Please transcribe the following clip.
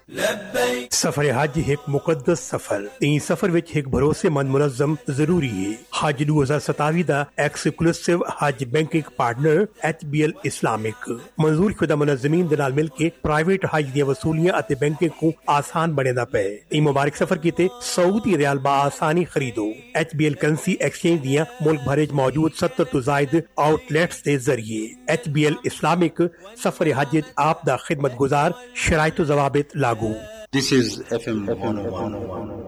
सफर हज एक मुकद्दस सफर इन सफर विच एक भरोसेमंद मुनज़्ज़म जरूरी है। हज 2027 दा एक्सक्लूसिव हज बैंकिंग पार्टनर HBL इस्लामिक मंजूर शुदा मुनज़्ज़मीन दे नाल मिल के प्राइवेट हज दी वसूलियां अते बैंकिंग को आसान बनेदा पे। इन मुबारक सफर कीते सऊदी रियाल बा आसानी खरीदो। HBL करेंसी एक्सचेंज दियां मुल्क भर च मौजूद 70 तो जायद आउटलेट्स के जरिए HBL इस्लामिक सफर हज आप दा खिदमत गुजार शराइत व ज़वाबित लागू। This is FM 101.